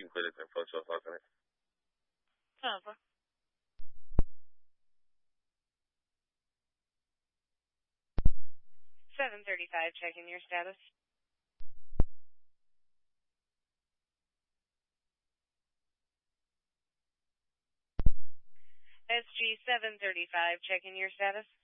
completed their photo falcon. Over. 735, checking your status. SG 735, checking your status.